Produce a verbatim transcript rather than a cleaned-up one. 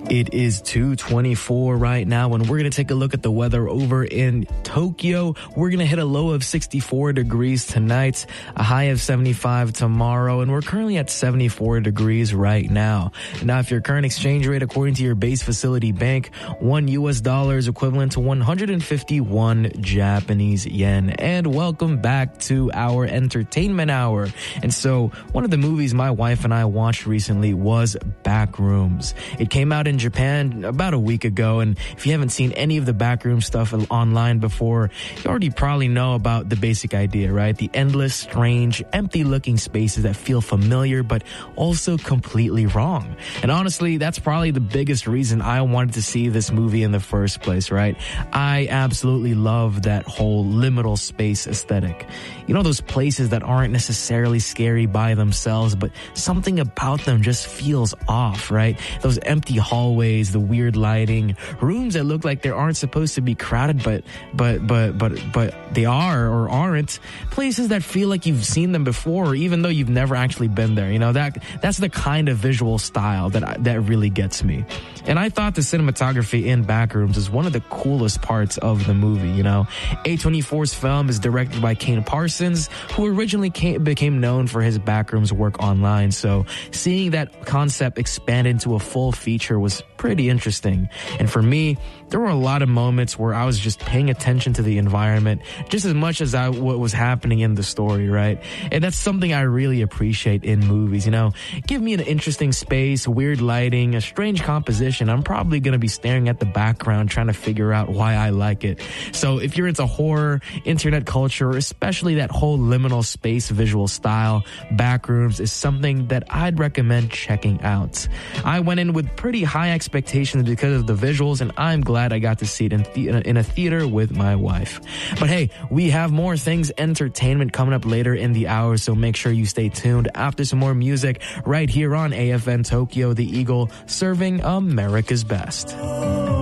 It is two twenty-four right now, and we're going to take a look at the weather over in Tokyo. We're going to hit a low of sixty-four degrees tonight, a high of seventy-five tomorrow, and we're currently at seventy-four degrees right now. Now, if your current exchange rate, according to your base facility bank, one U S dollar is equivalent to one hundred fifty-one Japanese yen. And welcome back to our entertainment hour. And so, one of the movies my wife and I watched recently was Backrooms. It came out in Japan about a week ago, and if you haven't seen any of the Backroom stuff online before, you already probably know about the basic idea, right? The endless, strange, empty-looking spaces that feel familiar but also completely wrong. And honestly, that's probably the biggest reason I wanted to see this movie in the first place, right? I absolutely love that whole liminal space aesthetic. You know, those places that aren't necessarily scary by themselves, but something about them just feels off, right? Those empty hallways, the weird lighting, rooms that look like they aren't supposed to be crowded, but but but but but they are or aren't. Places that feel like you've seen them before, even though you've never actually been there. You know, that that's the kind of visual style that that really gets me. And I thought the cinematography in Backrooms is one of the coolest parts of the movie. You know, A twenty-four's film is directed by Kane Parsons, who originally came, became known for his Backrooms work online. So seeing that concept expand into a full feature was pretty interesting. And for me, there were a lot of moments where I was just paying attention to the environment just as much as I, what was happening in the story, right? And that's something I really appreciate in movies, you know? Give me an interesting space, weird lighting, a strange composition. I'm probably going to be staring at the background trying to figure out why I like it. So if you're into horror, internet culture, especially that whole liminal space visual style, Backrooms is something that I'd recommend checking out. I went in with pretty high expectations because of the visuals, and I'm glad I got to see it in, the- in a theater with my wife. But hey, we have more things entertainment coming up later in the hour, so make sure you stay tuned after some more music right here on A F N Tokyo, the Eagle, serving America's best.